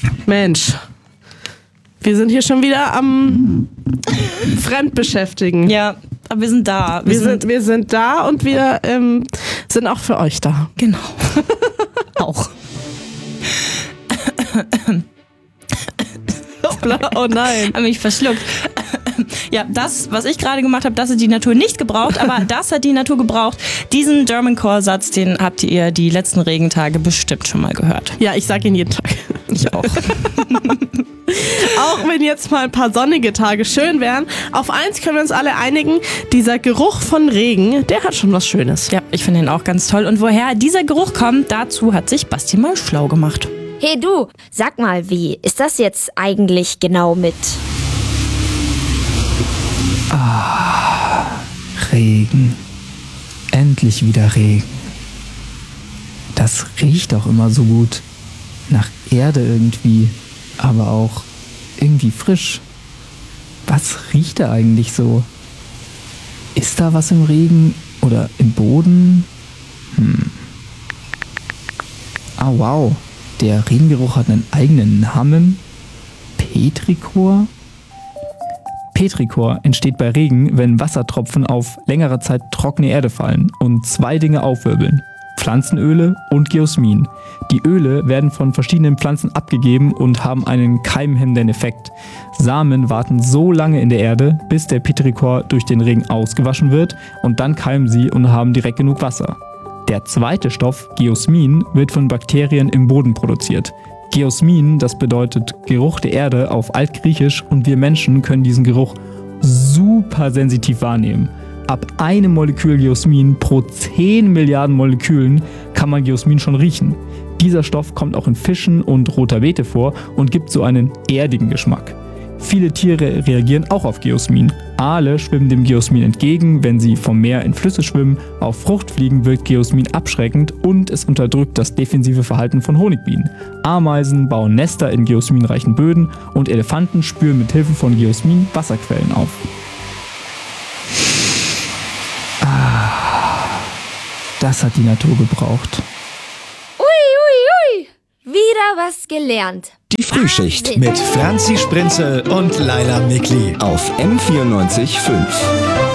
Mensch, wir sind hier schon wieder am Fremdbeschäftigen. Ja, aber wir sind da. Wir sind da und wir sind auch für euch da. Genau. Auch. Hoppla, oh nein. Hab mich verschluckt. Ja, das, was ich gerade gemacht habe, das hat die Natur nicht gebraucht, aber das hat die Natur gebraucht. Diesen German Core-Satz, den habt ihr die letzten Regentage bestimmt schon mal gehört. Ja, ich sage ihn jeden Tag. Ich auch. Auch wenn jetzt mal ein paar sonnige Tage schön wären, auf eins können wir uns alle einigen, dieser Geruch von Regen, der hat schon was Schönes. Ja, ich finde ihn auch ganz toll. Und woher dieser Geruch kommt, dazu hat sich Basti mal schlau gemacht. Hey du, sag mal, wie ist das jetzt eigentlich genau mit... Regen. Endlich wieder Regen. Das riecht auch immer so gut. Nach Erde irgendwie, aber auch irgendwie frisch. Was riecht da eigentlich so? Ist da was im Regen oder im Boden? Ah, wow. Der Regengeruch hat einen eigenen Namen. Petrichor? Petrichor entsteht bei Regen, wenn Wassertropfen auf längere Zeit trockene Erde fallen und zwei Dinge aufwirbeln: Pflanzenöle und Geosmin. Die Öle werden von verschiedenen Pflanzen abgegeben und haben einen keimhemmenden Effekt. Samen warten so lange in der Erde, bis der Petrichor durch den Regen ausgewaschen wird, und dann keimen sie und haben direkt genug Wasser. Der zweite Stoff, Geosmin, wird von Bakterien im Boden produziert. Geosmin, das bedeutet Geruch der Erde auf Altgriechisch, und wir Menschen können diesen Geruch super sensitiv wahrnehmen. Ab einem Molekül Geosmin pro 10 Milliarden Molekülen kann man Geosmin schon riechen. Dieser Stoff kommt auch in Fischen und roter Beete vor und gibt so einen erdigen Geschmack. Viele Tiere reagieren auch auf Geosmin. Aale schwimmen dem Geosmin entgegen, wenn sie vom Meer in Flüsse schwimmen. Auf Fruchtfliegen wirkt Geosmin abschreckend und es unterdrückt das defensive Verhalten von Honigbienen. Ameisen bauen Nester in geosminreichen Böden und Elefanten spüren mit Hilfe von Geosmin Wasserquellen auf. Das hat die Natur gebraucht. Ui, wieder was gelernt. Die Frühschicht mit Franzi Sprinzel und Laila Mikli auf M94.5.